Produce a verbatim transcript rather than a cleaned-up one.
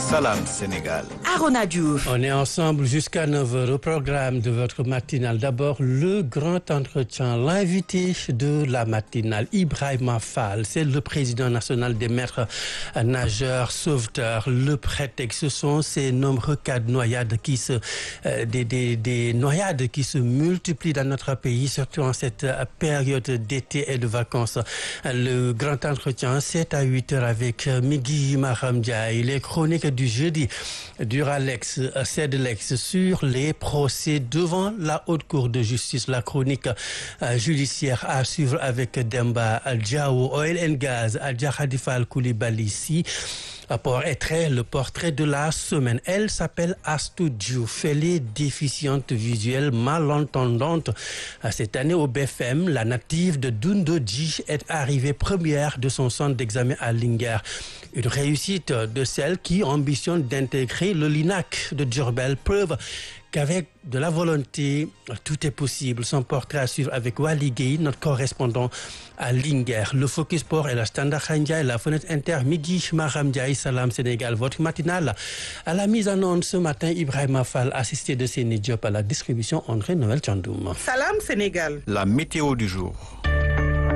Salam Sénégal. Arona Diouf. On est ensemble jusqu'à neuf heures au programme de votre matinale. D'abord, le grand entretien. L'invité de la matinale, Ibrahima Fall, c'est le président national des maîtres nageurs sauveteurs. Le prétexte, ce sont ces nombreux cas de noyades qui se, euh, des, des, des noyades qui se multiplient dans notre pays, surtout en cette période d'été et de vacances. Le grand entretien, c'est à huit heures avec Migui Maram Ndiaye. Les chroniques du jeudi du Ralex, Cedlex sur les procès devant la Haute Cour de justice. La chronique euh, judiciaire à suivre avec Demba Diao, Oil and Gaz, Adja Khadifal Koulibaly. Si Port et trait, le portrait de la semaine. Elle s'appelle Astou Diouf. Elle est déficiente visuelle, malentendante. Cette année au B F M, la native de Doundodji est arrivée première de son centre d'examen à Linguère. Une réussite de celle qui ambitionne d'intégrer le LINAC de Diourbel. Preuve qu'avec de la volonté, tout est possible. Son portrait à suivre avec Wali Gueye, notre correspondant à Linguère. Le Focus Sport et la Standard Khandia et la fenêtre inter Migui Maram Ndiaye, Salam Sénégal. Votre matinale à la mise en onde ce matin, Ibrahima Fall, assisté de Séné Diop à la distribution, André Noël Tchandoum. Salam Sénégal. La météo du jour.